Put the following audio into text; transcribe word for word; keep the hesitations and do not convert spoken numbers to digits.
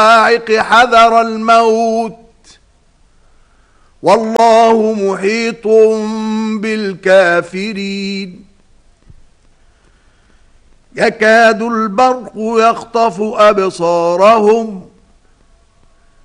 الصواعق حذر الموت والله محيط بالكافرين يكاد البرق يخطف أبصارهم